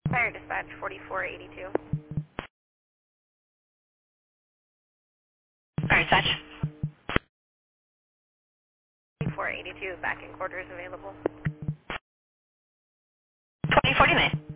Fire dispatch 4482. Fire dispatch. 4482, back in quarters available. 2049.